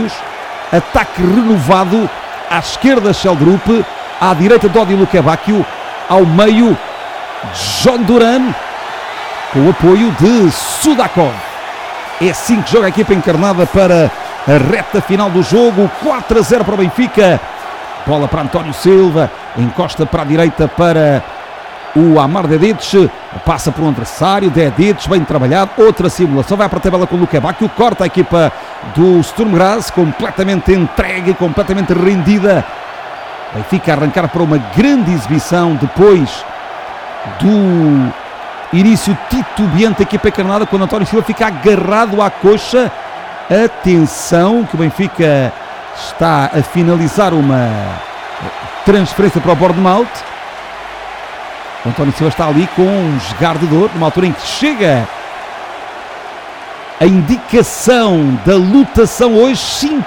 Vinícius, ataque renovado, à esquerda Sheldrup, à direita Dodi Lukebakio, ao meio John Duran, com o apoio de Sudakov. É assim que joga a equipa encarnada para a reta final do jogo. 4-0 para o Benfica. Bola para António Silva, encosta para a direita para o Amar Dedic, passa por um adversário, Dedic, bem trabalhado, outra simulação, vai para a tabela com o Lukebakio, corta a equipa do Sturm Graz, completamente entregue, completamente rendida. Benfica a arrancar para uma grande exibição depois do início titubeante da equipa encarnada, quando António Silva fica agarrado à coxa. Atenção que o Benfica está a finalizar uma transferência para o Bournemouth. O António Silva está ali com um esgar de dor, numa altura em que chega a indicação da lotação hoje,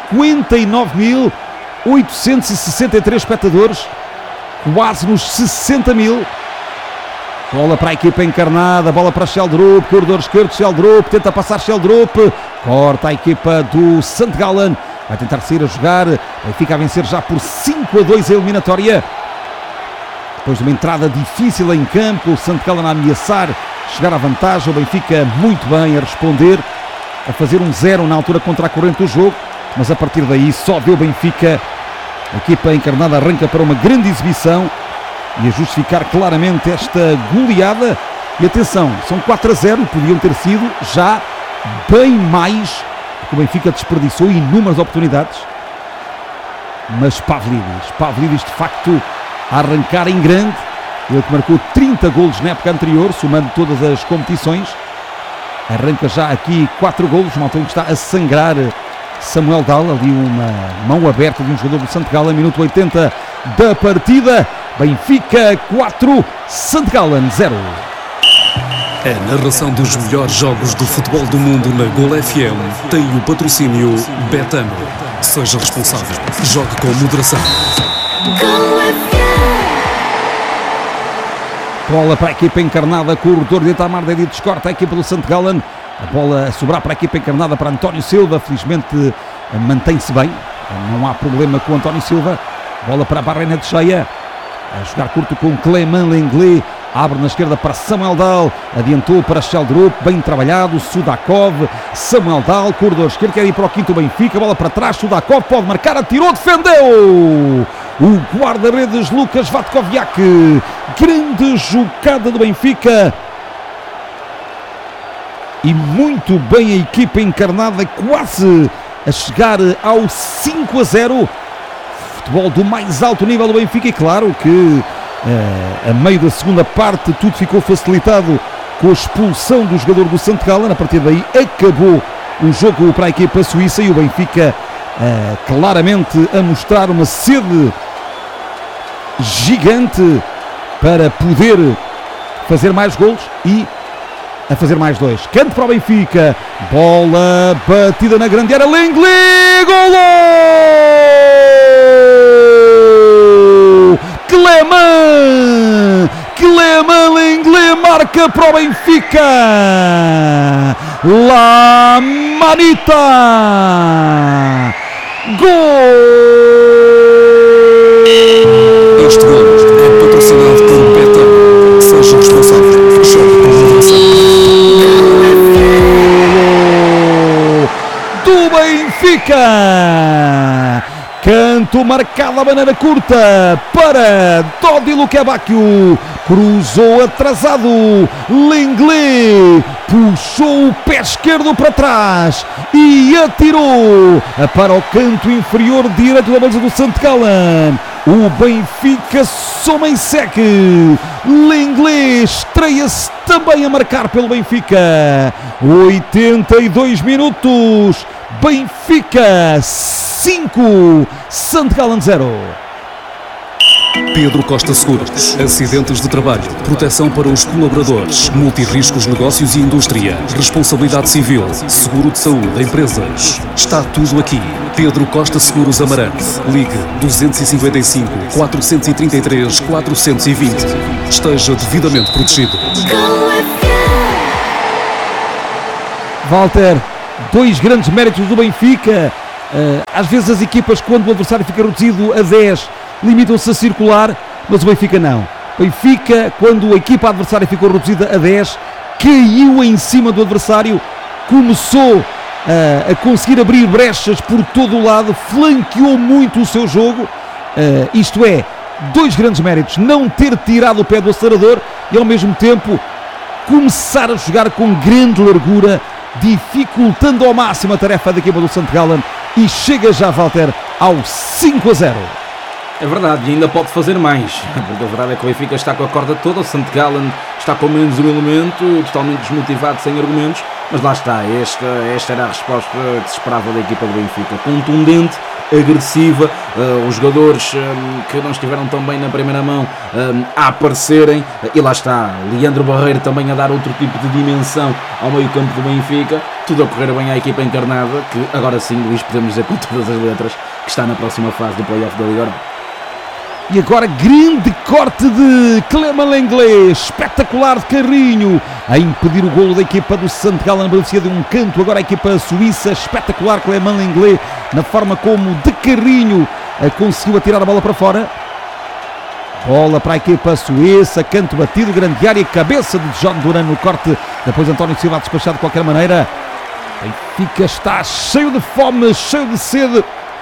59.863 espectadores, quase nos 60 mil. Bola para a equipa encarnada, bola para Sheldrup, corredor esquerdo, Sheldrup, tenta passar Sheldrup, corta a equipa do St. Gallen, vai tentar sair a jogar, fica a vencer já por 5-2 a eliminatória. Depois de uma entrada difícil em campo, o St. Gallen a ameaçar chegar à vantagem, o Benfica muito bem a responder, a fazer 1-0 na altura contra a corrente do jogo, mas a partir daí só deu Benfica. A equipa encarnada arranca para uma grande exibição e a justificar claramente esta goleada. E atenção, são 4-0, podiam ter sido já bem mais, porque o Benfica desperdiçou inúmeras oportunidades. Mas Pavlidis de facto a arrancar em grande, ele que marcou 30 golos na época anterior, somando todas as competições, arranca já aqui 4 golos, uma altura em que está a sangrar Samuel Dahl, ali uma mão aberta de um jogador do St. Gallen, minuto 80 da partida. Benfica 4, St. Gallen 0. A narração dos melhores jogos do futebol do mundo na Gol FM tem o patrocínio Betano. Seja responsável, jogue com moderação. Bola para a equipa encarnada, corredor de Amar Dedic, corta a equipa do St. Gallen. A bola a sobrar para a equipa encarnada para António Silva, felizmente mantém-se bem, não há problema com o António Silva. Bola para a Barrena de Cheia, a jogar curto com Clément Lenglet, abre na esquerda para Samuel Dahl, adiantou para Sheldrup, bem trabalhado, Sudakov, Samuel Dahl, corredor esquerdo, quer ir para o quinto Benfica, bola para trás, Sudakov pode marcar, atirou, defendeu! O guarda-redes Lukas Vatkoviak, grande jogada do Benfica. E muito bem a equipa encarnada, quase a chegar ao 5-0. Futebol do mais alto nível do Benfica, e claro que a meio da segunda parte tudo ficou facilitado com a expulsão do jogador do St. Gallen. A partir daí acabou o jogo para a equipa suíça e o Benfica claramente a mostrar uma sede gigante para poder fazer mais golos e a fazer mais 2. Canto para o Benfica, bola batida na grande área, Lenglet, golo! Clément Lenglet marca para o Benfica, La Manita, gol! Este gol é patrocinado por Betano. Seja responsável, jogue com moderação. Do Benfica, canto marcado à maneira curta para Dodi Lukebakio, cruzou atrasado, Lenglet puxou o pé esquerdo para trás e atirou para o canto inferior direito da baliza do St. Gallen. O Benfica soma em seque. Lenglet estreia-se também a marcar pelo Benfica. 82 minutos. Benfica 5, St. Gallen 0. Pedro Costa Seguros. Acidentes de trabalho, proteção para os colaboradores, multirriscos, negócios e indústria, responsabilidade civil, seguro de saúde, empresas. Está tudo aqui. Pedro Costa Seguros Amarante. Ligue 255 433 420. Esteja devidamente protegido. Walter, 2 grandes méritos do Benfica Às vezes as equipas, quando o adversário fica reduzido a 10, limitam-se a circular, mas o Benfica não. O Benfica, quando a equipa adversária ficou reduzida a 10, caiu em cima do adversário, começou a conseguir abrir brechas por todo o lado, flanqueou muito o seu jogo, isto é, 2 grandes méritos: não ter tirado o pé do acelerador e ao mesmo tempo começar a jogar com grande largura, dificultando ao máximo a tarefa da equipa do St. Gallen, e chega já, Walter, ao 5-0. É verdade, e ainda pode fazer mais, porque a verdade é que o Benfica está com a corda toda, o St. Gallen está com menos um elemento, totalmente desmotivado, sem argumentos, mas lá está, esta era a resposta que se esperava da equipa do Benfica, contundente, agressiva, os jogadores que não estiveram tão bem na primeira mão a aparecerem, e lá está, Leandro Barreiro também a dar outro tipo de dimensão ao meio campo do Benfica, tudo a correr bem à equipa encarnada, que agora sim, Luís, podemos dizer com todas as letras que está na próxima fase do play-off da Liga Europa. E agora grande corte de Clément Lenglet, espetacular de Carrinho, a impedir o golo da equipa do St. Gallen, beneficia de um canto. Agora a equipa suíça, espetacular Clément Lenglet, na forma como de Carrinho conseguiu atirar a bola para fora. Bola para a equipa suíça, canto batido, grande área, cabeça de John Duran no corte, depois António Silva a despachar de qualquer maneira. Benfica está cheio de fome, cheio de sede,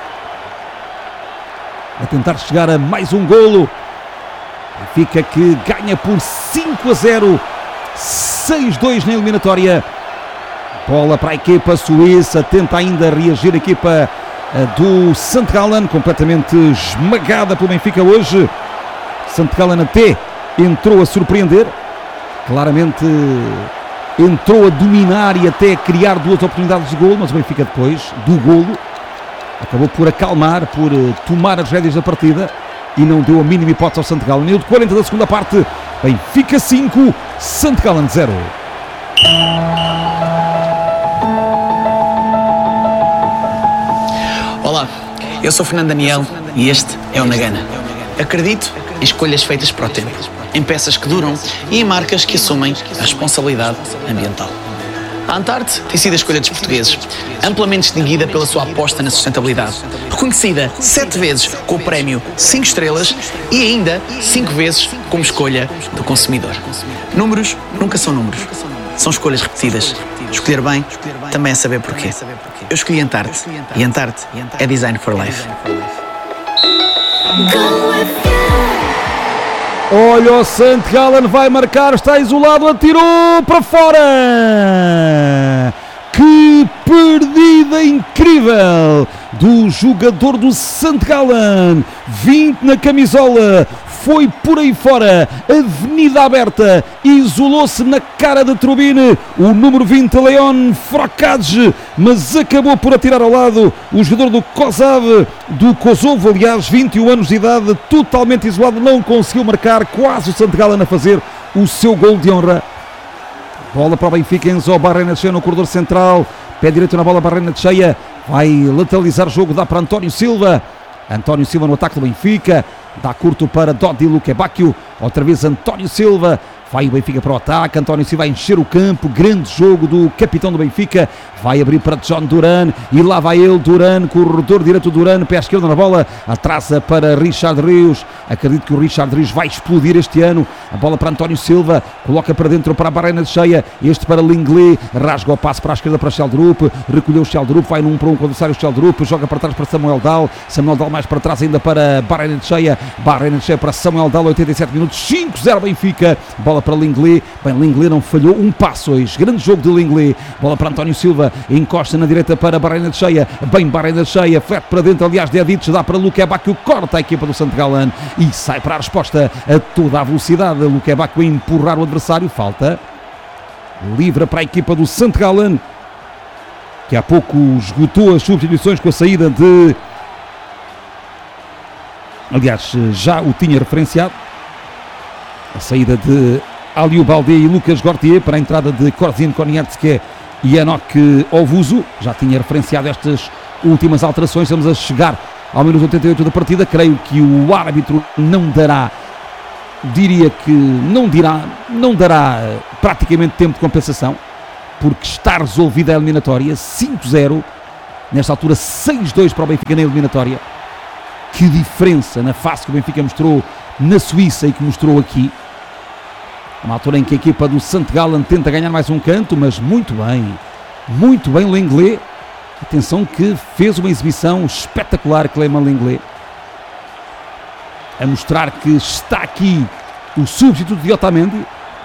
a tentar chegar a mais um golo. Benfica que ganha por 5-0, 6-2 na eliminatória. Bola para a equipa suíça, tenta ainda reagir a equipa do St. Gallen, completamente esmagada pelo Benfica hoje. St. Gallen até entrou a surpreender, claramente entrou a dominar e até a criar 2 oportunidades de golo, mas o Benfica depois do golo acabou por acalmar, por tomar as rédeas da partida e não deu a mínima hipótese ao St. Gallen. Minuto 40 da segunda parte, Benfica 5, St. Gallen 0. Olá, eu sou Fernando Daniel e este é o Nagana. Acredito em escolhas feitas para o tempo, em peças que duram e em marcas que assumem a responsabilidade ambiental. A Antarte tem sido a escolha dos portugueses, amplamente distinguida pela sua aposta na sustentabilidade, reconhecida 7 vezes com o prémio 5 estrelas e ainda 5 vezes como escolha do consumidor. Números nunca são números, são escolhas repetidas. Escolher bem também é saber porquê. Eu escolhi Antarte e Antarte é Design for Life. Olha, o St. Gallen vai marcar, está isolado, atirou para fora. Que perdida incrível do jogador do St. Gallen, 20 na camisola, foi por aí fora, avenida aberta, isolou-se na cara da Trubine, o número 20, Leon Frocage, mas acabou por atirar ao lado o jogador do Kosovo, aliás, 21 anos de idade, totalmente isolado, não conseguiu marcar, quase o St. Gallen a fazer o seu gol de honra. Bola para o Benfica, Enzo Barrenetxea no corredor central, pé direito na bola, Barrenetxea vai lateralizar o jogo, dá para António Silva no ataque do Benfica, dá curto para Dodi Lukebakio, outra vez António Silva, vai o Benfica para o ataque, António Silva vai encher o campo, grande jogo do capitão do Benfica, vai abrir para John Duran, e lá vai ele, Duran, corredor direito Duran, pé esquerdo na bola, atrasa para Richard Rios, acredito que o Richard Rios vai explodir este ano, a bola para António Silva, coloca para dentro para a Barrenetxea, este para Lenglet, rasga o passo para a esquerda para Sheldrup, recolheu o Sheldrup, vai num para um com o adversário Sheldrup, joga para trás para Samuel Dahl mais para trás ainda para Barrenetxea para Samuel Dahl, 87 minutos, 5-0 Benfica, bola para Lenglet, bem, Lenglet não falhou um passo hoje, grande jogo de Lenglet, bola para António Silva, encosta na direita para Barrenetxea, bem Barrenetxea, flat para dentro, aliás, Dedic, dá para Lukebakio, corta a equipa do St. Gallen e sai para a resposta a toda a velocidade, Lukebakio a empurrar o adversário, falta, livre para a equipa do St. Gallen, que há pouco esgotou as substituições com a saída de... Aliás, já o tinha referenciado, a saída de Aliou Baldé e Lucas Gortier para a entrada de Korzin Konieczki e Enoch Ovuso, já tinha referenciado estas últimas alterações. Estamos a chegar ao minuto 88 da partida, creio que o árbitro não dará, diria que não dará praticamente tempo de compensação, porque está resolvida a eliminatória, 5-0, Nesta altura 6-2 para o Benfica na eliminatória. Que diferença na face que o Benfica mostrou na Suíça e que mostrou aqui. Uma altura em que a equipa do St. Gallen tenta ganhar mais um canto, mas muito bem o Lenglet. Atenção que fez uma exibição espetacular, Clément Lenglet, a mostrar que está aqui o substituto de Otamendi.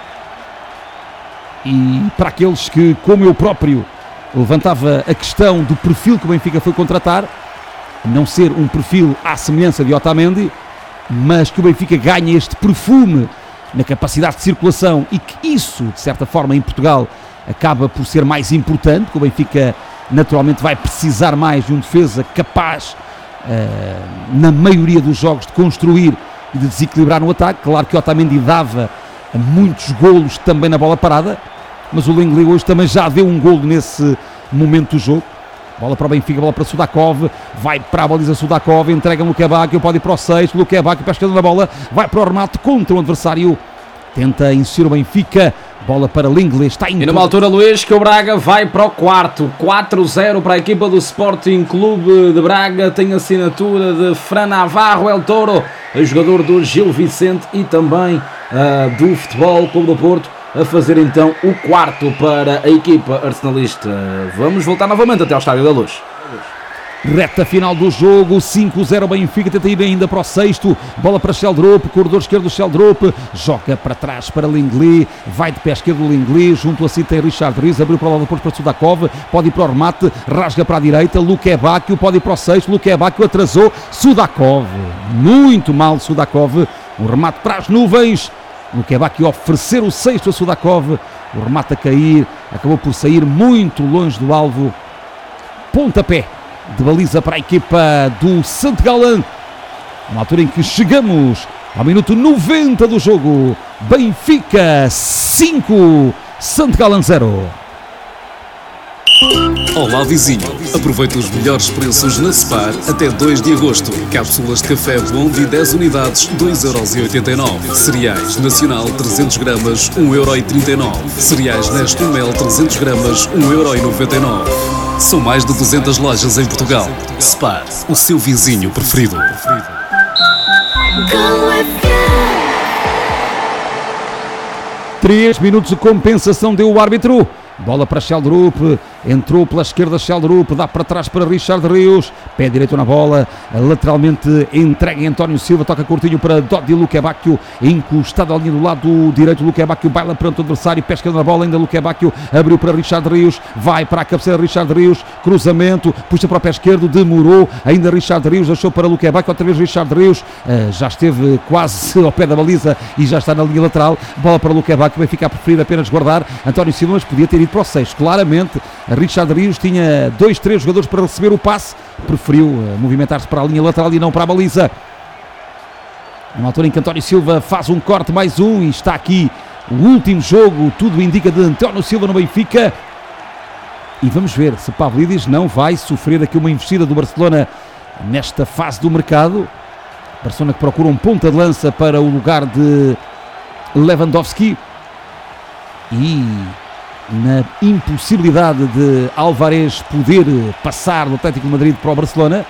E para aqueles que, como eu próprio, levantava a questão do perfil que o Benfica foi contratar, não ser um perfil à semelhança de Otamendi, mas que o Benfica ganhe este perfume na capacidade de circulação e que isso, de certa forma, em Portugal acaba por ser mais importante, que o Benfica naturalmente vai precisar mais de um defesa capaz, na maioria dos jogos, de construir e de desequilibrar no ataque. Claro que Otamendi dava muitos golos também na bola parada, mas o Lenglet hoje também já deu um golo nesse momento do jogo. Bola para o Benfica, bola para Sudakov, vai para a baliza Sudakov, entrega Lukebakio, pode ir para o 6, Lukebakio para a esquerda da bola, vai para o remate contra o adversário, tenta insistir o Benfica, bola para Lenglet, está em... E numa altura, Luís, que o Braga vai para o quarto, 4-0 para a equipa do Sporting Clube de Braga, tem assinatura de Fran Navarro El Toro, jogador do Gil Vicente e também do Futebol Clube do Porto, a fazer então o quarto para a equipa arsenalista. Vamos voltar novamente até ao Estádio da Luz. Reta final do jogo, 5-0 Benfica, tenta ir ainda para o 6º, bola para Sheldrup, corredor esquerdo do Sheldrup, joga para trás para Lenglet, vai de pé esquerdo Lenglet, junto a si tem Richard Rios, abriu para o lado depois para Sudakov, pode ir para o remate, rasga para a direita, Lukebakio, pode ir para o 6º, Lukebakio atrasou, Sudakov, muito mal Sudakov, um remate para as nuvens, Lukebakio oferecer o 6º a Sudakov, o remate a cair, acabou por sair muito longe do alvo, pontapé de baliza para a equipa do St. Gallen, na altura em que chegamos ao minuto 90 do jogo. Benfica 5, St. Gallen 0. Olá vizinho, aproveita os melhores preços na Spar até 2 de agosto. Cápsulas de café Blonde 10 unidades, 2,89€. Cereais Nacional 300 gramas, 1,39€. Cereais Nestum Mel 300 gramas, 1,99€. São mais de 200 lojas em Portugal. Spar, o seu vizinho preferido. 3 minutos de compensação deu o árbitro. Bola para Sheldrup, entrou pela esquerda Sheldrup, dá para trás para Richard Rios, pé direito na bola, lateralmente entrega António Silva, toca curtinho para Dodi Lukebakio, encostado à linha do lado direito, Lukebakio baila perante o adversário, pé esquerdo na bola, ainda Lukebakio, abriu para Richard Rios, vai para a cabeceira Richard Rios, cruzamento, puxa para o pé esquerdo, demorou, ainda Richard Rios, achou para Lukebakio, outra vez Richard Rios, já esteve quase ao pé da baliza e já está na linha lateral, bola para Lukebakio, vai ficar preferido apenas guardar António Silva, mas podia ter ido para o 6, claramente Richard Rios tinha 2-3 jogadores para receber o passe, preferiu movimentar-se para a linha lateral e não para a baliza. Numa altura em que António Silva faz um corte, mais um, e está aqui o último jogo, tudo indica de António Silva no Benfica, e vamos ver se Pavlidis não vai sofrer aqui uma investida do Barcelona nesta fase do mercado. Barcelona que procura um ponta de lança para o lugar de Lewandowski, e na impossibilidade de Álvarez poder passar do Atlético de Madrid para o Barcelona,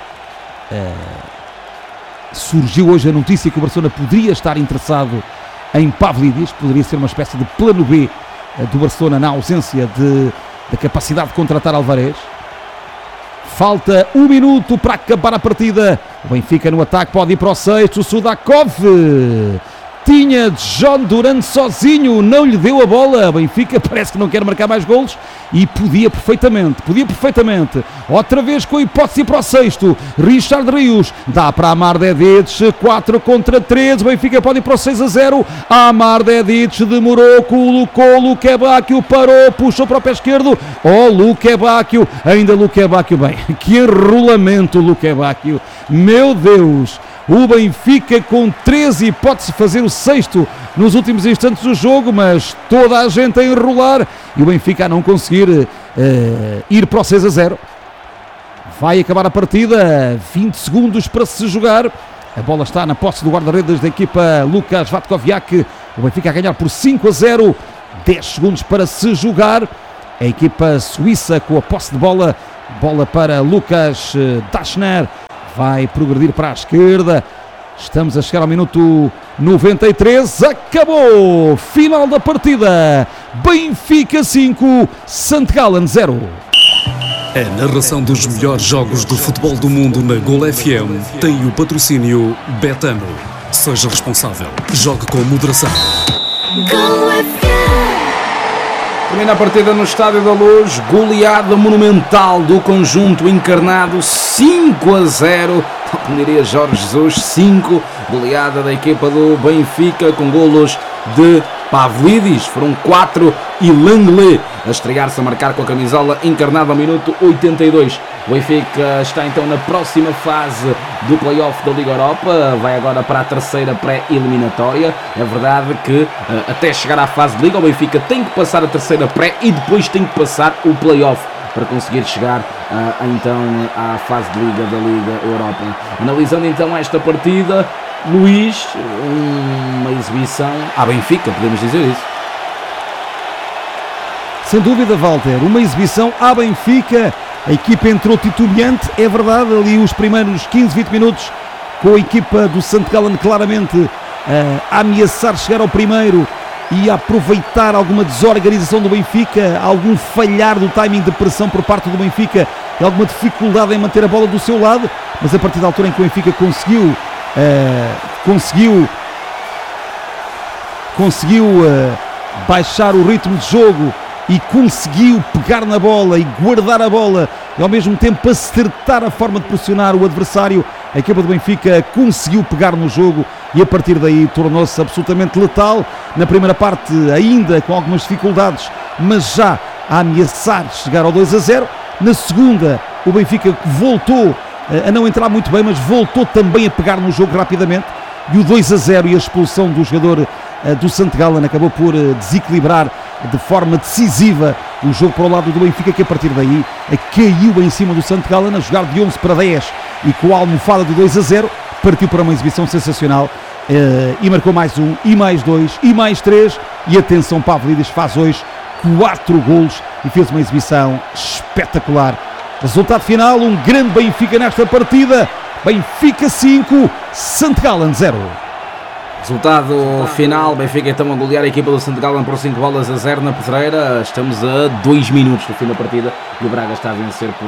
surgiu hoje a notícia que o Barcelona poderia estar interessado em Pavlidis, poderia ser uma espécie de plano B do Barcelona na ausência da capacidade de contratar Álvarez. Falta 1 minuto para acabar a partida, o Benfica no ataque, pode ir para o 6º, Sudakov tinha John Durant sozinho, não lhe deu a bola. Benfica parece que não quer marcar mais golos e podia perfeitamente. Outra vez com a hipótese para o 6º, Richard Rios, dá para Amar Dedic, 4 contra 3, Benfica pode ir para o 6-0, Amar Dedic demorou, colocou, Lukebakio parou, puxou para o pé esquerdo, Lukebakio, ainda Lukebakio, bem, que enrolamento Lukebakio, meu Deus. O Benfica com 13 hipóteses de fazer o 6º nos últimos instantes do jogo, mas toda a gente a enrolar e o Benfica a não conseguir ir para o 6-0. Vai acabar a partida, 20 segundos para se jogar. A bola está na posse do guarda-redes da equipa Lukas Vatkoviak. O Benfica a ganhar por 5-0, 10 segundos para se jogar. A equipa suíça com a posse de bola Bola para Lucas Dachner. Vai progredir para a esquerda. Estamos a chegar ao minuto 93. Acabou! Final da partida. Benfica 5, St. Gallen 0. A narração dos melhores jogos de futebol do mundo na Gol FM tem o patrocínio Betano. Seja responsável. Jogue com moderação. Termina a partida no Estádio da Luz. Goleada monumental do conjunto encarnado, 5-0. Como diria Jorge Jesus, 5. Goleada da equipa do Benfica com golos de Pavlidis, foram 4, e Langley a estrear-se, a marcar com a camisola encarnada ao minuto 82. O Benfica está então na próxima fase do play-off da Liga Europa, vai agora para a terceira pré-eliminatória. É verdade que até chegar à fase de Liga, o Benfica tem que passar a terceira pré e depois tem que passar o play-off para conseguir chegar então à fase de Liga da Liga Europa. Analisando então esta partida, Luís, uma exibição à Benfica, podemos dizer isso. Sem dúvida, Walter, uma exibição à Benfica. A equipa entrou titubeante, é verdade, ali os primeiros 15, 20 minutos com a equipa do St. Gallen claramente a ameaçar chegar ao primeiro e a aproveitar alguma desorganização do Benfica, algum falhar do timing de pressão por parte do Benfica e alguma dificuldade em manter a bola do seu lado, mas a partir da altura em que o Benfica conseguiu baixar o ritmo de jogo e conseguiu pegar na bola e guardar a bola e ao mesmo tempo acertar a forma de pressionar o adversário, a equipa do Benfica conseguiu pegar no jogo e a partir daí tornou-se absolutamente letal. Na primeira parte ainda com algumas dificuldades, mas já a ameaçar chegar ao 2-0. Na segunda o Benfica voltou a não entrar muito bem, mas voltou também a pegar no jogo rapidamente, e o 2-0 e a expulsão do jogador do St. Gallen acabou por desequilibrar de forma decisiva o jogo para o lado do Benfica, que a partir daí caiu em cima do St. Gallen a jogar de 11-10 e com a almofada de 2-0 partiu para uma exibição sensacional e marcou mais 1 e mais 2 e mais 3, e atenção, Pavlidis faz hoje 4 golos e fez uma exibição espetacular. Resultado final, um grande Benfica nesta partida. Benfica 5, St. Gallen 0. Resultado final, Benfica então a golear a equipa do St. Gallen por 5-0 na Pedreira. Estamos a 2 minutos do fim da partida e o Braga está a vencer por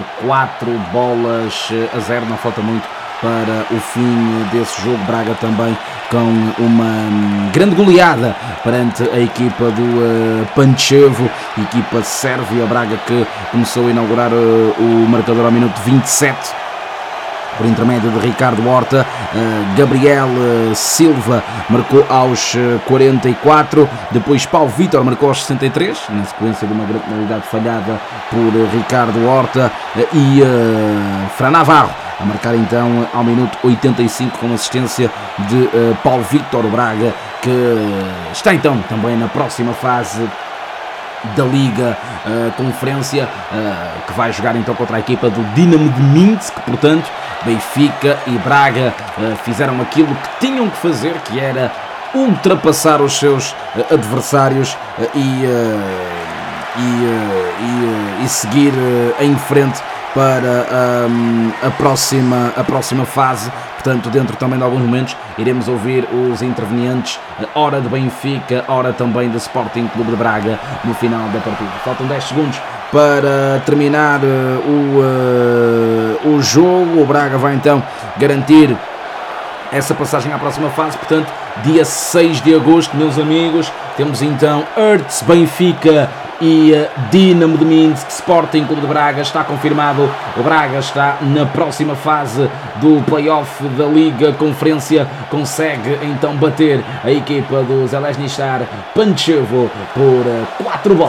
4-0. Não falta muito para o fim desse jogo. Braga também com uma grande goleada perante a equipa do Pančevo, equipa sérvia. Braga que começou a inaugurar o marcador ao minuto 27 por intermédio de Ricardo Horta. Gabriel Silva marcou aos 44, depois Paulo Vítor marcou aos 63, na sequência de uma grande penalidade falhada por Ricardo Horta, e Fran Navarro a marcar então ao minuto 85 com assistência de Paulo Vítor. Braga que está então também na próxima fase da Liga Conferência, que vai jogar então contra a equipa do Dinamo de Minsk. Portanto, Benfica e Braga fizeram aquilo que tinham que fazer, que era ultrapassar os seus adversários e seguir em frente para a próxima fase. Portanto, dentro também de alguns momentos iremos ouvir os intervenientes, ora de Benfica, ora também do Sporting Clube de Braga, no final da partida. Faltam 10 segundos para terminar o jogo. O Braga vai então garantir essa passagem à próxima fase. Portanto, dia 6 de agosto, meus amigos, temos então Hertz, Benfica e Dinamo de Minsk, Sporting Clube de Braga. Está confirmado, o Braga está na próxima fase do play-off da Liga Conferência, consegue então bater a equipa do Željezničar Pančevo por 4-0.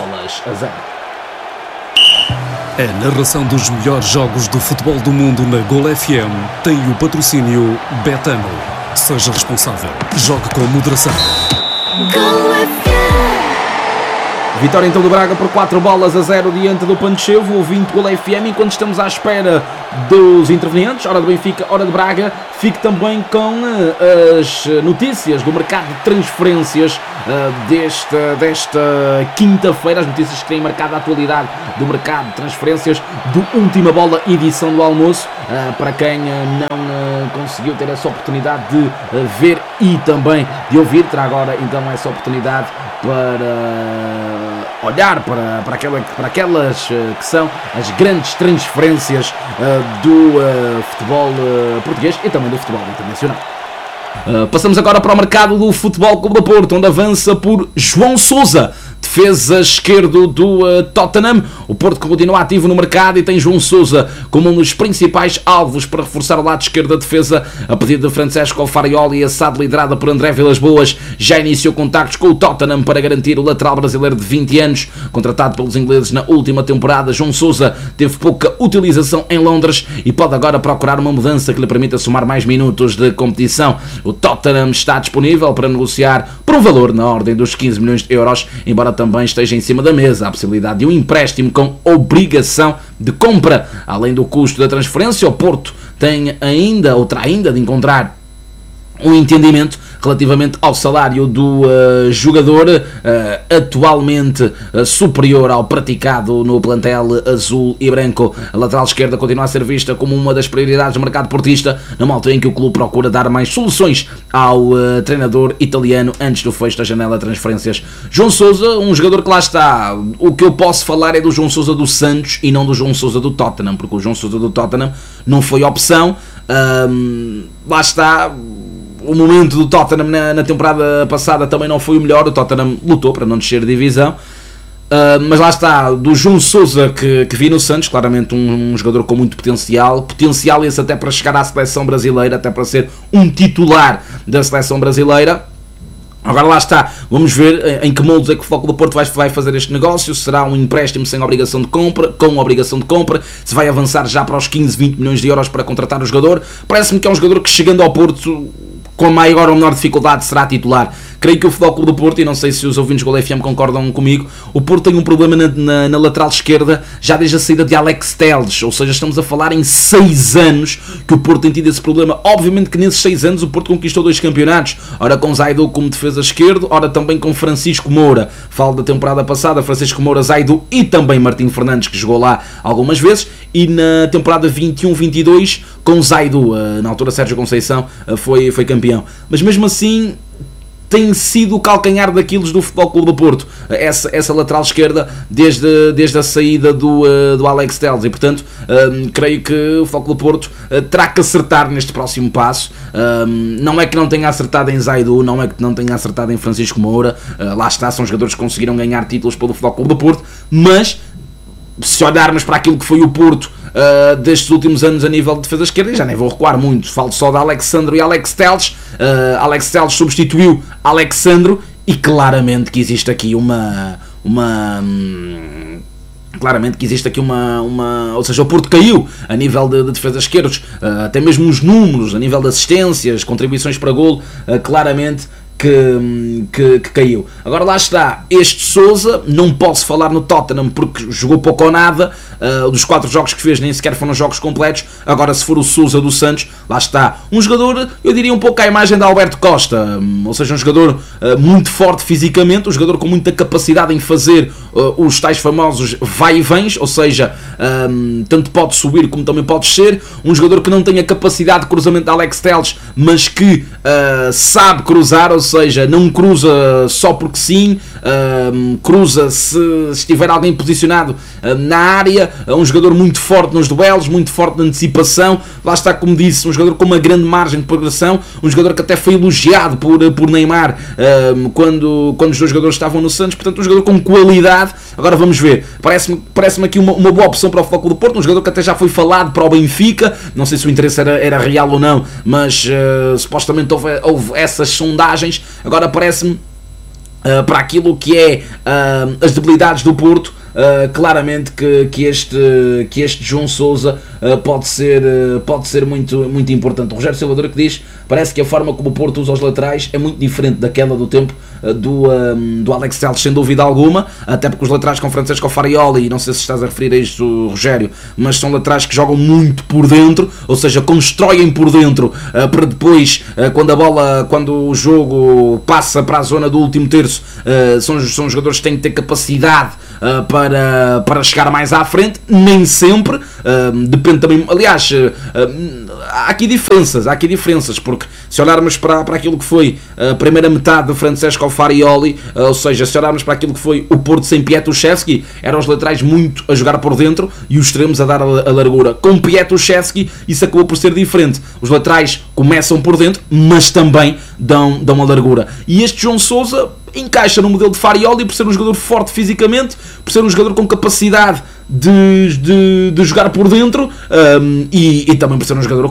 A narração dos melhores jogos de futebol do mundo na Gol FM tem o patrocínio Betano. Seja responsável. Jogue com moderação. Vitória então do Braga por 4-0 diante do Panchevo, o 20 Gol FM. Enquanto estamos à espera dos intervenientes, hora do Benfica, hora de Braga, fique também com as notícias do mercado de transferências desta quinta-feira, as notícias que têm marcado a atualidade do mercado de transferências do Última Bola, edição do almoço. Para quem não conseguiu ter essa oportunidade de ver e também de ouvir, terá agora então essa oportunidade para olhar para aquelas que são as grandes transferências do futebol português e também do futebol internacional. Passamos agora para o mercado do Futebol Clube do Porto, onde avança por João Sousa, defesa esquerdo do Tottenham. O Porto continua ativo no mercado e tem João Sousa como um dos principais alvos para reforçar o lado esquerdo da defesa. A pedido de Francesco Farioli, a SAD liderada por André Vilas-Boas já iniciou contactos com o Tottenham para garantir o lateral brasileiro de 20 anos. Contratado pelos ingleses na última temporada, João Sousa teve pouca utilização em Londres e pode agora procurar uma mudança que lhe permita somar mais minutos de competição. O Tottenham está disponível para negociar por um valor na ordem dos 15 milhões de euros, embora também esteja em cima da mesa a possibilidade de um empréstimo com obrigação de compra. Além do custo da transferência, o Porto terá ainda de encontrar um entendimento relativamente ao salário do jogador, atualmente superior ao praticado no plantel azul e branco. A lateral esquerda continua a ser vista como uma das prioridades do mercado portista, numa altura em que o clube procura dar mais soluções ao treinador italiano antes do fecho da janela de transferências. João Sousa, um jogador que lá está. O que eu posso falar é do João Sousa do Santos e não do João Sousa do Tottenham, porque o João Sousa do Tottenham não foi opção. Lá está. O momento do Tottenham na temporada passada também não foi o melhor. O Tottenham lutou para não descer de divisão. Mas lá está, do João Sousa que vi no Santos, claramente um jogador com muito potencial esse até para chegar à seleção brasileira, até para ser um titular da seleção brasileira. Agora lá está, vamos ver em que moldes é que o Futebol Clube do Porto vai fazer este negócio. Será um empréstimo sem obrigação de compra, com obrigação de compra, se vai avançar já para os 15, 20 milhões de euros para contratar o jogador. Parece-me que é um jogador que, chegando ao Porto com maior ou menor dificuldade, será titular. Creio que o Futebol Clube do Porto, e não sei se os ouvintes do Gol FM concordam comigo, o Porto tem um problema na lateral esquerda já desde a saída de Alex Telles, ou seja, estamos a falar em 6 anos que o Porto tem tido esse problema. Obviamente que nesses 6 anos o Porto conquistou 2 campeonatos, ora com Zaidu como defesa esquerdo, ora também com Francisco Moura. Falo da temporada passada, Francisco Moura, Zaidu e também Martim Fernandes, que jogou lá algumas vezes, e na temporada 21-22 com Zaidu, na altura Sérgio Conceição foi campeão. Mas mesmo assim tem sido o calcanhar daqueles do Futebol Clube do Porto, essa lateral esquerda desde a saída do Alex Telles, e portanto creio que o Futebol Clube do Porto terá que acertar neste próximo passo. Não é que não tenha acertado em Zaidu, não é que não tenha acertado em Francisco Moura, lá está, são jogadores que conseguiram ganhar títulos pelo Futebol Clube do Porto, mas se olharmos para aquilo que foi o Porto destes últimos anos a nível de defesa esquerda, já nem vou recuar muito, falo só de Alexandro e Alex Telles. Alex Telles substituiu Alexandro e claramente que existe aqui ou seja, o Porto caiu a nível de defesa esquerdos, até mesmo os números, a nível de assistências, contribuições para golo, claramente que caiu. Agora lá está, este Sousa, não posso falar no Tottenham porque jogou pouco ou nada, dos 4 jogos que fez nem sequer foram jogos completos. Agora se for o Sousa do Santos, lá está, um jogador, eu diria um pouco à imagem de Alberto Costa, ou seja, um jogador muito forte fisicamente, um jogador com muita capacidade em fazer os tais famosos vai e vens, ou seja, tanto pode subir como também pode descer, um jogador que não tem a capacidade de cruzamento de Alex Telles, mas que sabe cruzar, ou seja, não cruza só porque sim, cruza se estiver alguém posicionado na área. É um jogador muito forte nos duelos, muito forte na antecipação, lá está, como disse, um jogador com uma grande margem de progressão, um jogador que até foi elogiado por Neymar quando os dois jogadores estavam no Santos, portanto um jogador com qualidade. Agora vamos ver, parece-me aqui uma boa opção para o Futebol Clube do Porto, um jogador que até já foi falado para o Benfica, não sei se o interesse era real ou não, mas supostamente houve essas sondagens. Agora parece-me, para aquilo que é as debilidades do Porto, claramente que este João Sousa pode ser muito, muito importante. O Rogério Silva que diz, parece que a forma como o Porto usa os laterais é muito diferente daquela do tempo do Alex Telles, sem dúvida alguma, até porque os laterais com Francesco Farioli, não sei se estás a referir a isto, Rogério, mas são laterais que jogam muito por dentro, ou seja, constroem por dentro, para depois, quando o jogo passa para a zona do último terço, são jogadores que têm que ter capacidade para chegar mais à frente, nem sempre, depende também, aliás, há aqui diferenças, porque se olharmos para aquilo que foi a primeira metade do Francesco Farioli, ou seja, se olharmos para aquilo que foi o Porto sem Pietruszewski, eram os laterais muito a jogar por dentro e os extremos a dar a largura. Com Pietruszewski isso acabou por ser diferente, os laterais começam por dentro, mas também dão a largura, e este João Sousa encaixa no modelo de Farioli por ser um jogador forte fisicamente, por ser um jogador com capacidade de jogar por dentro, e também por ser um jogador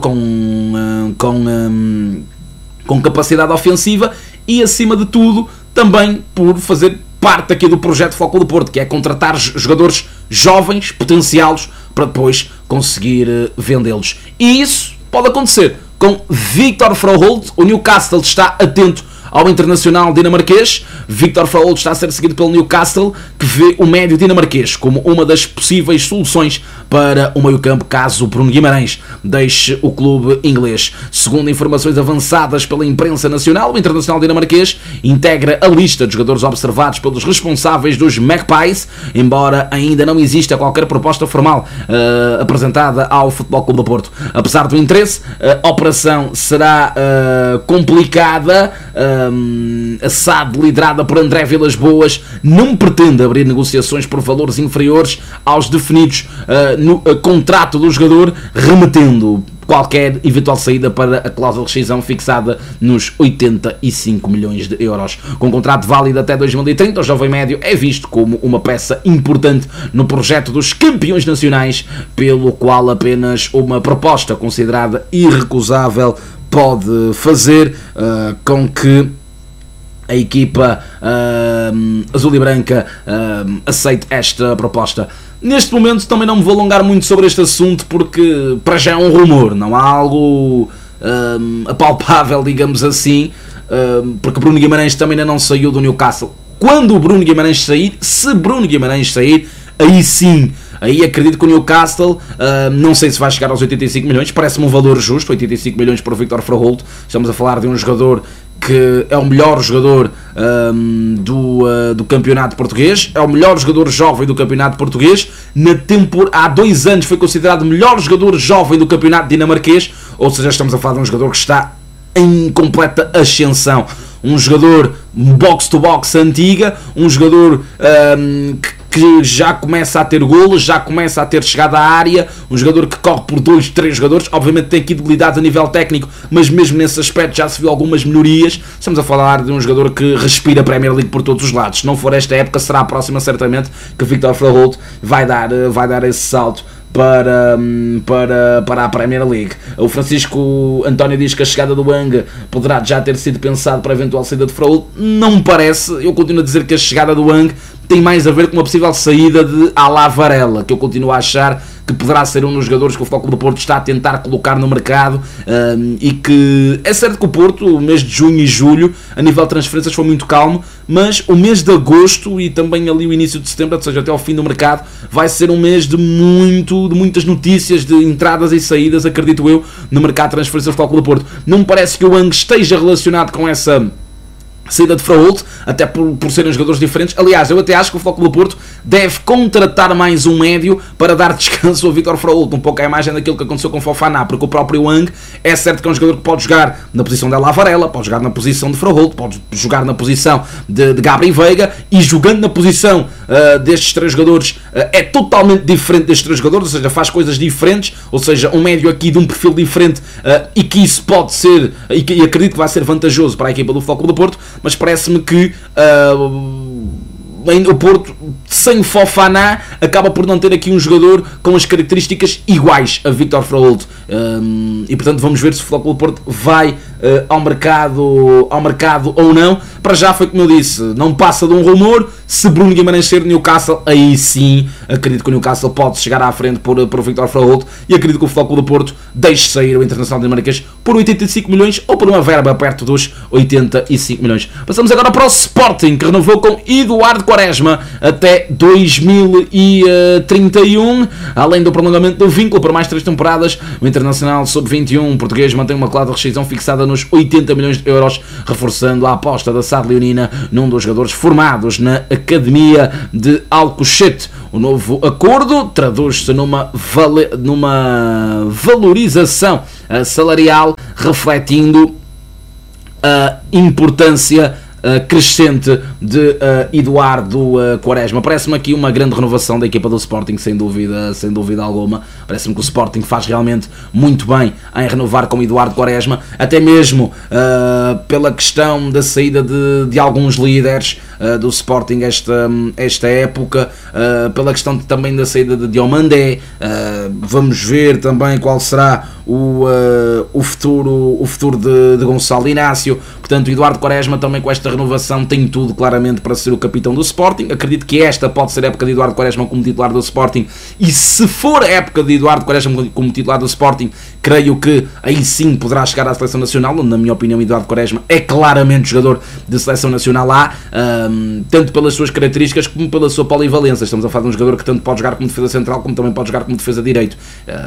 com capacidade ofensiva, e acima de tudo também por fazer parte aqui do projeto Foco do Porto, que é contratar jogadores jovens, potenciá-los para depois conseguir vendê-los, e isso pode acontecer com Viktor Froholt. O Newcastle está atento ao internacional dinamarquês. Viktor Froholt está a ser seguido pelo Newcastle, que vê o médio dinamarquês como uma das possíveis soluções para o meio-campo caso Bruno Guimarães deixe o clube inglês. Segundo informações avançadas pela imprensa nacional, o internacional dinamarquês integra a lista de jogadores observados pelos responsáveis dos Magpies, embora ainda não exista qualquer proposta formal apresentada ao Futebol Clube do Porto. Apesar do interesse, a operação será complicada. A SAD, liderada por André Vilas-Boas, não pretende abrir negociações por valores inferiores aos definidos no contrato do jogador, remetendo qualquer eventual saída para a cláusula de rescisão fixada nos 85 milhões de euros. Com contrato válido até 2030, o jovem médio é visto como uma peça importante no projeto dos campeões nacionais, pelo qual apenas uma proposta considerada irrecusável pode fazer com que a equipa azul e branca aceite esta proposta. Neste momento também não me vou alongar muito sobre este assunto, porque para já é um rumor, não há algo apalpável, digamos assim, porque Bruno Guimarães também ainda não saiu do Newcastle. Quando o Bruno Guimarães sair, se Bruno Guimarães sair, aí sim, aí acredito que o Newcastle, não sei se vai chegar aos 85 milhões, parece-me um valor justo, 85 milhões para o Viktor Froholt. Estamos a falar de um jogador que é o melhor jogador do campeonato português, é o melhor jogador jovem do campeonato português. Há 2 anos foi considerado o melhor jogador jovem do campeonato dinamarquês, ou seja, estamos a falar de um jogador que está em completa ascensão, um jogador box-to-box antiga, um jogador que já começa a ter golos, já começa a ter chegada à área, um jogador que corre por 2, 3 jogadores, obviamente tem aqui debilidades a nível técnico, mas mesmo nesse aspecto já se viu algumas melhorias. Estamos a falar de um jogador que respira a Premier League por todos os lados. Se não for esta época, será a próxima certamente que Viktor Froholt vai dar esse salto para a Premier League. O Francisco António diz que a chegada do Wang poderá já ter sido pensado para a eventual saída de Froholt. Não me parece. Eu continuo a dizer que a chegada do Wang tem mais a ver com uma possível saída de Alá Varela, que eu continuo a achar que poderá ser um dos jogadores que o Futebol Clube do Porto está a tentar colocar no mercado, e que é certo que o Porto, o mês de junho e julho, a nível de transferências foi muito calmo, mas o mês de agosto e também ali o início de setembro, ou seja, até ao fim do mercado, vai ser um mês de muitas notícias, de entradas e saídas, acredito eu, no mercado de transferências do Futebol Clube do Porto. Não me parece que o Wang esteja relacionado com essa saída de Froholt, até por serem jogadores diferentes. Aliás, eu até acho que o Futebol Clube do Porto deve contratar mais um médio para dar descanso ao Viktor Froholt, um pouco a imagem daquilo que aconteceu com o Fofana, porque o próprio Wang é certo que é um jogador que pode jogar na posição de Alá Varela, pode jogar na posição de Froholt, pode jogar na posição de Gabriel Veiga, e jogando na posição destes 3 jogadores é totalmente diferente destes 3 jogadores, ou seja, faz coisas diferentes, ou seja, um médio aqui de um perfil diferente, e que isso pode ser, e acredito que vai ser vantajoso para a equipa do Futebol Clube do Porto. Mas parece-me que o Porto sem Fofana, acaba por não ter aqui um jogador com as características iguais a Vítor Fraúl. E portanto vamos ver se o Futebol Clube do Porto vai ao mercado ou não. Para já foi como eu disse, não passa de um rumor. Se Bruno Guimarães ser Newcastle, aí sim acredito que o Newcastle pode chegar à frente por Vítor Fraúl, e acredito que o Futebol Clube do Porto deixe sair o Internacional dinamarquês por 85 milhões ou por uma verba perto dos 85 milhões. Passamos agora para o Sporting, que renovou com Eduardo Quaresma até 2031, além do prolongamento do vínculo por mais 3 temporadas. O Internacional Sub-21 português mantém uma cláusula de rescisão fixada nos 80 milhões de euros, reforçando a aposta da SAD Leonina num dos jogadores formados na Academia de Alcochete. O novo acordo traduz-se numa valorização salarial, refletindo a importância crescente de Eduardo Quaresma. Parece-me aqui uma grande renovação da equipa do Sporting, sem dúvida alguma. Parece-me que o Sporting faz realmente muito bem em renovar com Eduardo Quaresma, até mesmo pela questão da saída de alguns líderes do Sporting esta época, pela questão também da saída de Diomandé. Vamos ver também qual será o futuro de Gonçalo Inácio. Portanto, Eduardo Quaresma também com esta renovação tem tudo claramente para ser o capitão do Sporting. Acredito que esta pode ser a época de Eduardo Quaresma como titular do Sporting, e se for a época de Eduardo Quaresma como titular do Sporting, creio que aí sim poderá chegar à Seleção Nacional, onde na minha opinião Eduardo Quaresma é claramente jogador de Seleção Nacional A, tanto pelas suas características como pela sua polivalência. Estamos a falar de um jogador que tanto pode jogar como defesa central, como também pode jogar como defesa direito,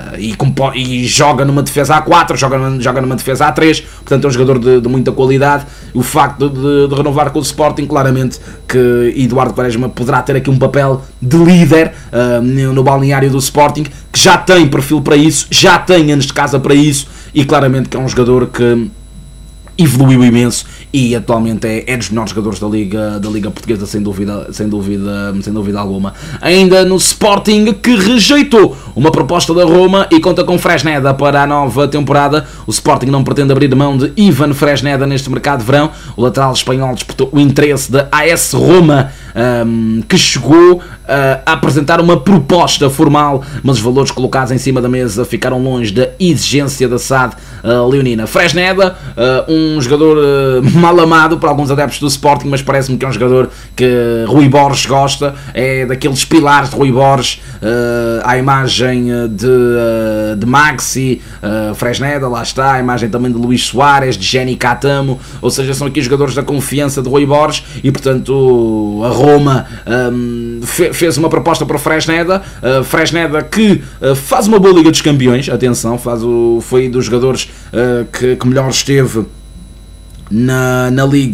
e joga numa defesa A4, joga numa defesa A3, portanto é um jogador de muita qualidade. O facto de renovar com o Sporting, claramente que Eduardo Quaresma poderá ter aqui um papel de líder no balneário do Sporting, que já tem perfil para isso, já tem anos de casa para isso, e claramente que é um jogador que evoluiu imenso e atualmente é dos melhores jogadores da Liga Portuguesa, sem dúvida alguma. Ainda no Sporting, que rejeitou uma proposta da Roma e conta com Fresneda para a nova temporada. O Sporting não pretende abrir mão de Ivan Fresneda neste mercado de verão. O lateral espanhol disputou o interesse da AS Roma, que chegou a apresentar uma proposta formal, mas os valores colocados em cima da mesa ficaram longe da exigência da SAD Leonina. Fresneda, um jogador mal amado por alguns adeptos do Sporting, mas parece-me que é um jogador que Rui Borges gosta, é daqueles pilares de Rui Borges, à imagem de Maxi, Fresneda, lá está, a imagem também de Luís Soares, de Jenny Catamo, ou seja, são aqui jogadores da confiança de Rui Borges, e portanto a Roma fez uma proposta para o Fresneda. Fresneda que faz uma boa Liga dos Campeões, atenção, foi dos jogadores que melhor esteve na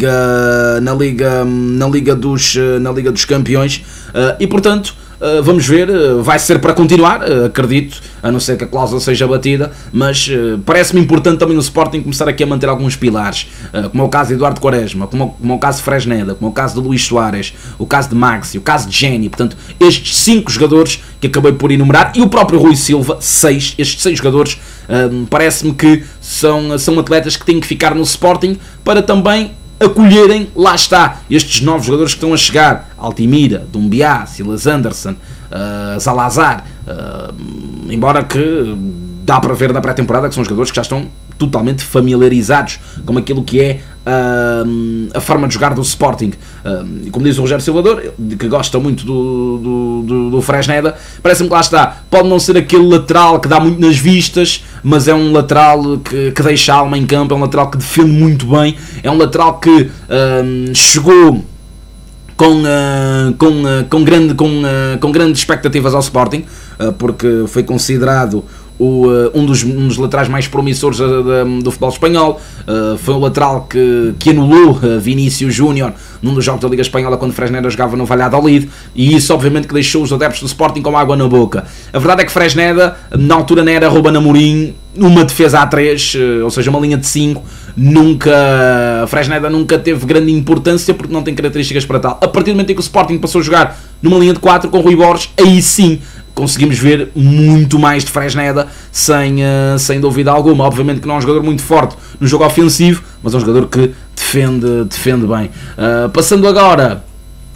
Liga dos Campeões, e portanto vamos ver, vai ser para continuar, acredito, a não ser que a cláusula seja batida, mas parece-me importante também no Sporting começar aqui a manter alguns pilares, como é o caso de Eduardo Quaresma, como é o caso de Fresneda, como é o caso de Luís Soares, o caso de Maxi, o caso de Jenny. Portanto, estes 5 jogadores que acabei por enumerar, e o próprio Rui Silva, estes 6 jogadores, parece-me que são atletas que têm que ficar no Sporting para também acolherem, lá está, estes novos jogadores que estão a chegar: Altimira, Dumbiá, Silas Anderson, Salazar, embora que dá para ver na pré-temporada que são jogadores que já estão totalmente familiarizados com aquilo que é a forma de jogar do Sporting. Como diz o Rogério Silvador, que gosta muito do Fresneda, parece-me que lá está, pode não ser aquele lateral que dá muito nas vistas, mas é um lateral que deixa a alma em campo, é um lateral que defende muito bem, é um lateral que chegou com grandes expectativas ao Sporting, porque foi considerado um dos laterais mais promissores do futebol espanhol. Foi o lateral que anulou Vinícius Júnior num dos jogos da Liga Espanhola quando Fresneda jogava no Valladolid, e isso obviamente que deixou os adeptos do Sporting com água na boca. A verdade é que Fresneda na altura não era Ruben Amorim, uma defesa A3, ou seja, uma linha de 5, Fresneda nunca teve grande importância porque não tem características para tal. A partir do momento em que o Sporting passou a jogar numa linha de 4 com Rui Borges, aí sim conseguimos ver muito mais de Fresneda, sem dúvida alguma. Obviamente que não é um jogador muito forte no jogo ofensivo, mas é um jogador que defende bem. Passando agora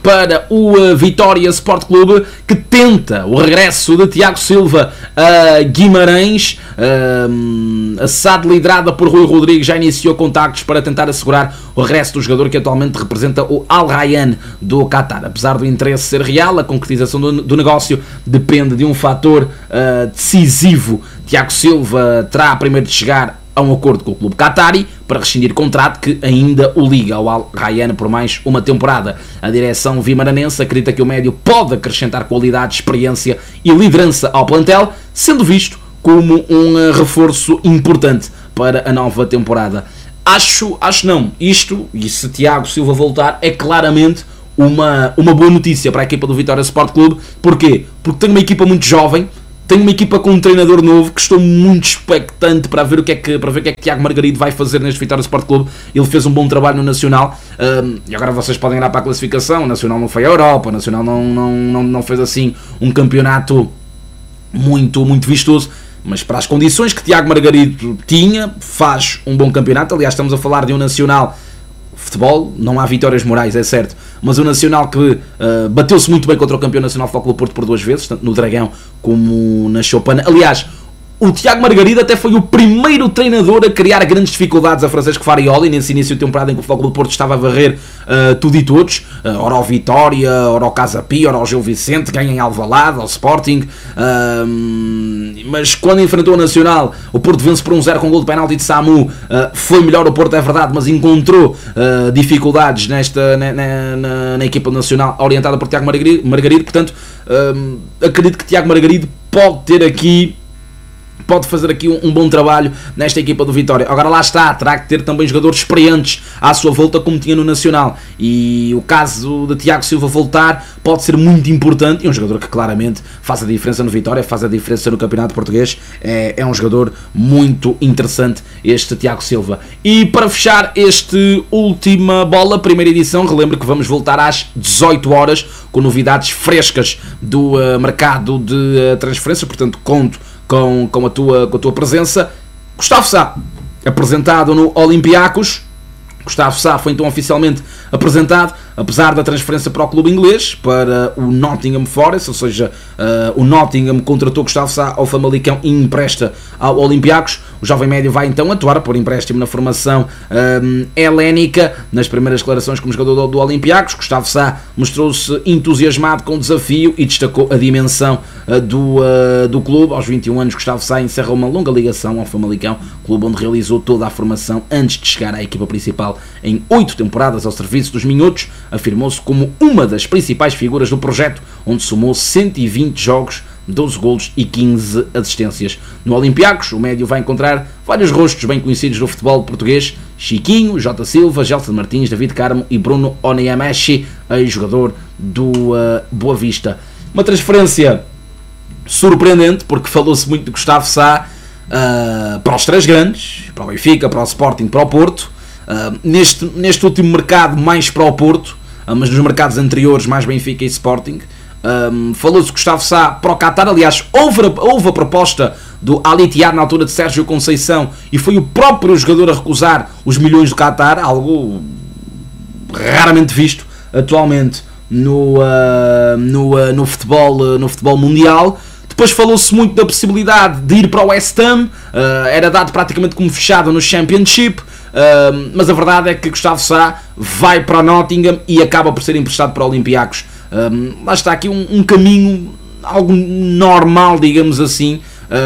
para o Vitória Sport Clube, que tenta o regresso de Tiago Silva a Guimarães. A SAD, liderada por Rui Rodrigues, já iniciou contactos para tentar assegurar o regresso do jogador que atualmente representa o Al Rayyan do Qatar. Apesar do interesse ser real, a concretização do negócio depende de um fator decisivo. Tiago Silva terá primeiro de chegar a um acordo com o clube qatari para rescindir contrato que ainda o liga ao Al Rayyan por mais uma temporada. A direção vimaranense acredita que o médio pode acrescentar qualidade, experiência e liderança ao plantel, sendo visto como um reforço importante para a nova temporada. Acho não. Isto, e se Tiago Silva voltar, é claramente uma boa notícia para a equipa do Vitória Sport Clube. Porquê? Porque tem uma equipa muito jovem, tem uma equipa com um treinador novo que estou muito expectante para ver o que é que Tiago Margarido vai fazer neste Vitória Sport Clube. Ele fez um bom trabalho no Nacional, e agora vocês podem olhar para a classificação. O Nacional não foi à Europa, o Nacional não fez assim um campeonato muito vistoso, mas para as condições que Tiago Margarido tinha, faz um bom campeonato. Aliás, estamos a falar de um Nacional. Futebol, não há vitórias morais, é certo, mas o Nacional que bateu-se muito bem contra o campeão nacional Futebol Clube Porto por 2 vezes, tanto no Dragão como na Chopana. Aliás, o Tiago Margarido até foi o primeiro treinador a criar grandes dificuldades a Francesco Farioli nesse início de temporada em que o Futebol Clube Porto estava a varrer tudo e todos, ora ao Vitória, ora ao Casa Pia, ora ao Gil Vicente, ganha em Alvalade, ao Sporting, mas quando enfrentou o Nacional, o Porto vence por 1-0 com gol de penalti de Samu. Foi melhor o Porto, é verdade, mas encontrou dificuldades na equipa nacional orientada por Tiago Margarido. Portanto, acredito que Tiago Margarido pode fazer aqui um bom trabalho nesta equipa do Vitória. Agora lá está, terá que ter também jogadores experientes à sua volta, como tinha no Nacional, e o caso de Tiago Silva voltar pode ser muito importante, e um jogador que claramente faz a diferença no Vitória, faz a diferença no Campeonato Português. É um jogador muito interessante, este Tiago Silva. E para fechar este última bola, primeira edição, relembro que vamos voltar às 18 horas com novidades frescas do mercado de transferência, portanto conto com a tua presença. Gustavo Sá, apresentado no Olympiacos. Gustavo Sá foi então oficialmente apresentado, apesar da transferência para o clube inglês, para o Nottingham Forest, ou seja, o Nottingham contratou Gustavo Sá ao Famalicão e empresta ao Olympiacos. O jovem médio vai então atuar por empréstimo na formação helénica. Nas primeiras declarações como jogador do Olympiacos, Gustavo Sá mostrou-se entusiasmado com o desafio e destacou a dimensão do clube. Aos 21 anos, Gustavo Sá encerra uma longa ligação ao Famalicão, clube onde realizou toda a formação antes de chegar à equipa principal. Em 8 temporadas ao serviço dos Minhotos, afirmou-se como uma das principais figuras do projeto, onde somou 120 jogos, 12 golos e 15 assistências. No Olympiacos, o médio vai encontrar vários rostos bem conhecidos do futebol português: Chiquinho, Jota Silva, Gelson Martins, David Carmo e Bruno Onyemaechi, ex-jogador do Boa Vista. Uma transferência surpreendente, porque falou-se muito de Gustavo Sá para os 3 grandes, para o Benfica, para o Sporting, para o Porto. Neste último mercado, mais para o Porto, mas nos mercados anteriores, mais Benfica e Sporting. Falou-se de Gustavo Sá para o Qatar. Aliás, houve a proposta do Al Ittihad na altura de Sérgio Conceição, e foi o próprio jogador a recusar os milhões do Qatar, algo raramente visto atualmente no futebol mundial. Depois falou-se muito da possibilidade de ir para o West Ham, era dado praticamente como fechado no Championship, mas a verdade é que Gustavo Sá vai para o Nottingham e acaba por ser emprestado para o Olympiacos. Lá está aqui um caminho, algo normal, digamos assim,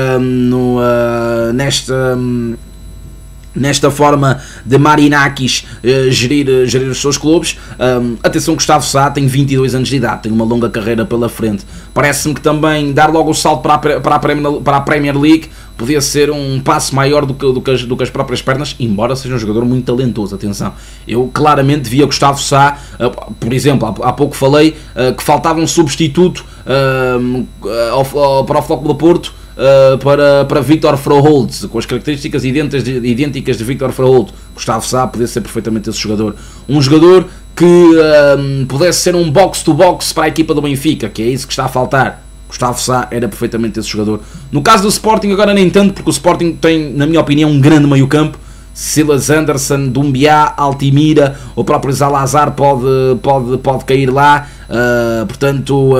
nesta forma de Marinakis gerir os seus clubes. Atenção, Gustavo Sá tem 22 anos de idade, tem uma longa carreira pela frente. Parece-me que também dar logo o salto para a Premier League podia ser um passo maior do que as próprias pernas, embora seja um jogador muito talentoso. Atenção, eu claramente via Gustavo Sá, por exemplo, há pouco falei que faltava um substituto para o Futebol Clube do Porto, para Vítor Froholt, com as características idênticas de Vítor Froholt. Gustavo Sá podia ser perfeitamente esse jogador, um jogador que pudesse ser um box-to-box para a equipa do Benfica, que é isso que está a faltar. Gustavo Sá era perfeitamente esse jogador. No caso do Sporting agora nem tanto, porque o Sporting tem, na minha opinião, um grande meio campo. Silas Anderson, Dumbiá, Altimira, o próprio Zalazar pode cair lá, portanto...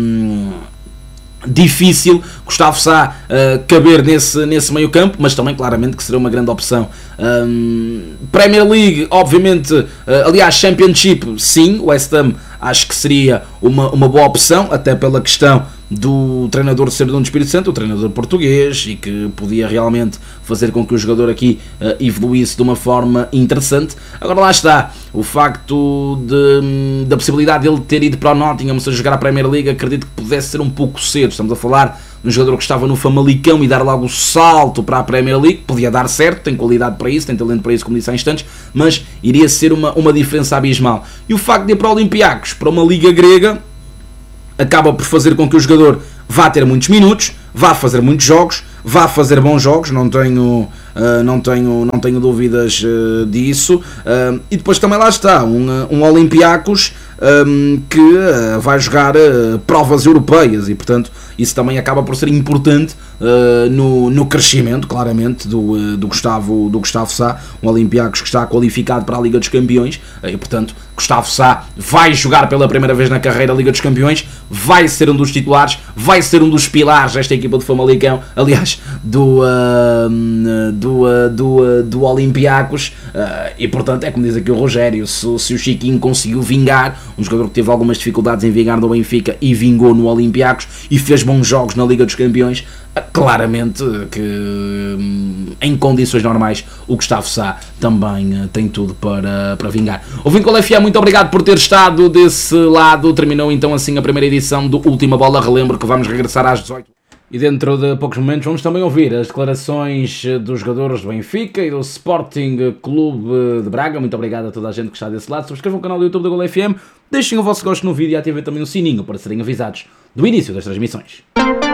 difícil Gustavo Sá caber nesse meio campo, mas também claramente que será uma grande opção. Premier League, obviamente, aliás, Championship, sim, o West Ham acho que seria uma boa opção, até pela questão do treinador de Serdão do Espírito Santo, o treinador português, e que podia realmente fazer com que o jogador aqui evoluísse de uma forma interessante. Agora lá está, o facto da possibilidade dele ter ido para o Nottingham, ou seja, jogar a Premier League, acredito que pudesse ser um pouco cedo. Estamos a falar de um jogador que estava no Famalicão e dar logo o salto para a Premier League, podia dar certo, tem qualidade para isso, tem talento para isso, como disse há instantes, mas iria ser uma diferença abismal. E o facto de ir para o Olympiacos, para uma liga grega, acaba por fazer com que o jogador vá ter muitos minutos, vá fazer muitos jogos, vá fazer bons jogos, não tenho dúvidas disso. E depois também lá está, um Olympiacos que vai jogar provas europeias e, portanto, isso também acaba por ser importante no crescimento, claramente, do Gustavo Sá, um Olympiacos que está qualificado para a Liga dos Campeões, e, portanto, Gustavo Sá vai jogar pela primeira vez na carreira a Liga dos Campeões, vai ser um dos titulares, vai ser um dos pilares desta equipa de Famalicão, aliás, do Olympiacos, e portanto é como diz aqui o Rogério, se o Chiquinho conseguiu vingar, um jogador que teve algumas dificuldades em vingar no Benfica e vingou no Olympiacos e fez bons jogos na Liga dos Campeões, claramente que em condições normais o Gustavo Sá também tem tudo para vingar. O Vínculo FA, muito obrigado por ter estado desse lado. Terminou então assim a primeira edição do Última Bola. Relembro que vamos regressar às 18h. E dentro de poucos momentos vamos também ouvir as declarações dos jogadores do Benfica e do Sporting Clube de Braga. Muito obrigado a toda a gente que está desse lado. Subscrevam o canal do YouTube da Gol FM, deixem o vosso gosto no vídeo e ativem também o sininho para serem avisados do início das transmissões.